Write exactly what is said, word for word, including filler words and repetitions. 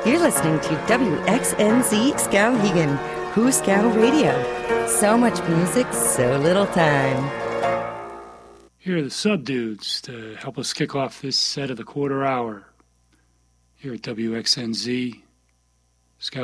You're listening to W X N Z Skowhegan, Who Scow Radio. So much music, so little time. Here are the Subdudes to help us kick off this set of the quarter hour here at W X N Z.